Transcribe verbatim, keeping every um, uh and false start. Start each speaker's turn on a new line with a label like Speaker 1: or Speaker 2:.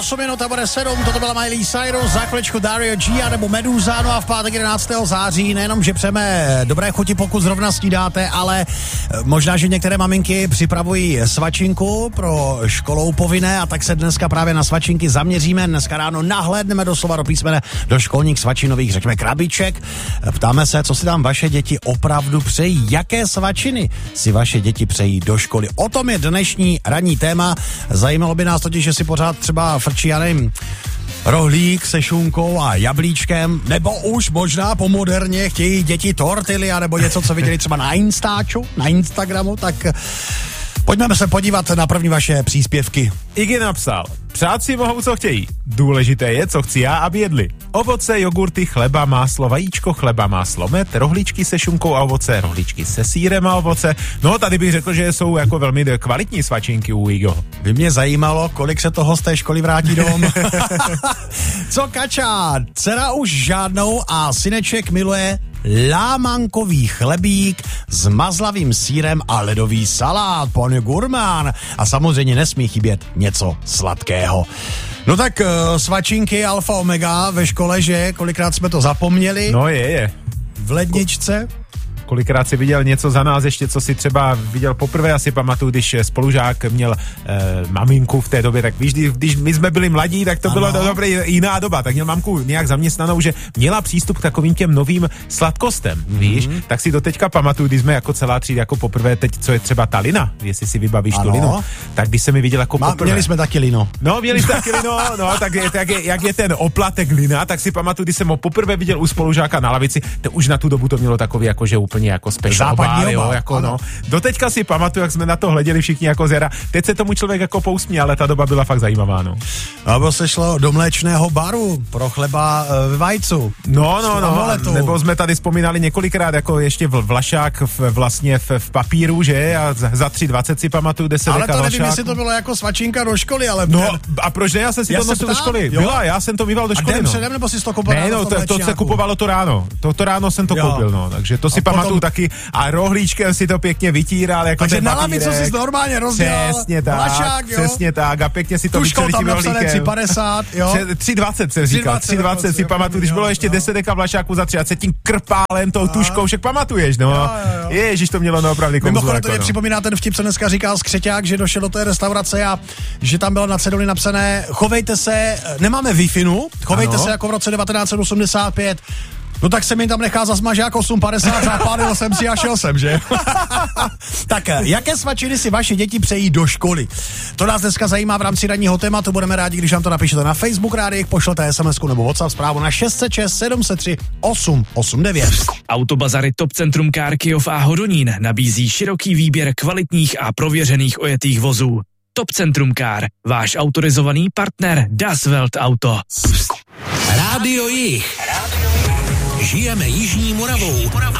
Speaker 1: osm minut a bude sedm, toto byla Miley Cyrus, za chviličku Dario G a nebo Meduza, no a v pátek jedenáctého září nejenom, že přejeme dobré chuti, pokud zrovna snídáte, ale možná, že některé maminky připravují svačinku pro školou povinné a tak se dneska právě na svačinky zaměříme. Dneska ráno nahlédneme doslova do písmene do školních svačinových, řekněme, krabiček. Ptáme se, co si tam vaše děti opravdu přejí, jaké svačiny si vaše děti přejí do školy. O tom je dnešní ranní téma. Zajímalo by nás totiž, že si pořád třeba frčí, já nevím, rohlík se šunkou a jablíčkem, nebo už možná po moderně chtějí děti tortily, nebo něco, co viděli třeba na Instaču, na Instagramu, tak pojďme se podívat na první vaše příspěvky.
Speaker 2: Iggy napsal, přát si mohou, co chtějí. Důležité je, co chci já, aby jedli. Ovoce, jogurty, chleba, máslo, vajíčko, chleba, máslo, med, rohlíčky se šunkou a ovoce, rohlíčky se sýrem a ovoce. No, tady bych řekl, že jsou jako velmi kvalitní svačinky u Iggyho.
Speaker 1: By mě zajímalo, kolik se toho z té školy vrátí dom. Co Kača? Dcera už žádnou a syneček miluje lámankový chlebík s mazlavým sýrem a ledový salát, pan gurmán. A samozřejmě nesmí chybět něco sladkého. No tak uh, svačinky alfa omega ve škole, že? Kolikrát jsme to zapomněli?
Speaker 2: No je, je.
Speaker 1: V ledničce?
Speaker 2: Kolikrát si viděl něco za nás ještě, co si třeba viděl poprvé, asi pamatuju, když spolužák měl e, maminku v té době, tak víš, když, když my jsme byli mladí, tak to ano. Bylo dobré jiná doba, tak měl mamku nějak zaměstnanou, že měla přístup k takovým těm novým sladkostem, mm-hmm. víš, tak si doteďka pamatuju, když jsme jako celá třída jako poprvé, teď co je třeba ta lina, jestli si vybavíš ano. tu linu, tak když se mi viděl jako
Speaker 1: Ma,
Speaker 2: poprvé.
Speaker 1: Měli jsme taky lino.
Speaker 2: No, měli jsme taky lino, no, tak, je, tak je, jak je ten oplatek lina, tak si pamatuju, když jsem ho poprvé viděl u spolužáka na lavici, to už na tu dobu to mělo takový jako, že úplně jako special bar, jo, jako no. Doteďka si pamatuju, jak jsme na to hleděli všichni jako zera. Teď se tomu člověk jako pousmí, ale ta doba byla fakt zajímavá, no.
Speaker 1: Nebo se šlo do mléčného baru pro chleba ve vajcu.
Speaker 2: No, no, no, nebo jsme tady vzpomínali několikrát, jako ještě Vlašák v, vlastně v, v papíru, že? A za, za tři dvacet si pamatuju, kde se
Speaker 1: ale to nevím,
Speaker 2: Vlašáku.
Speaker 1: Jestli to bylo jako svačinka do školy, ale...
Speaker 2: No, a proč ne? Já jsem si já to nosil do školy. Jo? Byla, já jsem to mýval do školy,
Speaker 1: a den
Speaker 2: no.
Speaker 1: předem, nebo jsi to kupoval?
Speaker 2: Ne, no, to, to se kupovalo to ráno. To, to ráno jsem to jo. koupil, no, takže to si potom... pamatuju taky. A rohlíčkem si to pěkně vytíral, jako
Speaker 1: takže
Speaker 2: ten
Speaker 1: na lavicu jsi normálně rozdělal.
Speaker 2: Přesně tak,
Speaker 1: Vlašák,
Speaker 2: přesně tak, a pěkně si to vyčeli tím rohlíkem.
Speaker 1: tři padesát, jo?
Speaker 2: tři dvacet jsem říkal, tři dvacet si pamatuju, když bylo ještě deset deka Vlašáku za tři a se tím krpálem, tou tuškou, však pamatuješ, no. Ježiš, to mělo opravdu konzul.
Speaker 1: Mimochodem to mě připomíná ten vtip, co dneska říkal Skřeťák, že došel do té restaurace a že tam bylo na ceduli napsané, chovejte se, nemáme Wi-Fi, chovejte ano. se jako v roce devatenáct set osmdesát pět. No tak se mi tam nechá za smažák osm padesát, zapálil jsem si a šel jsem, že? Tak jaké svačiny si vaše děti přejí do školy? To nás dneska zajímá v rámci ranního tématu, budeme rádi, když nám to napíšete na Facebook rádi, pošlete SMSku nebo WhatsApp zprávu na šest set šest sedm set tři osm osm devět.
Speaker 3: Autobazary Top Centrum Car Kyjov a Hodonín nabízí široký výběr kvalitních a prověřených ojetých vozů. Top Centrum Car, váš autorizovaný partner Das Welt Auto.
Speaker 4: Rádio Jich. Žijeme Jižní Moravou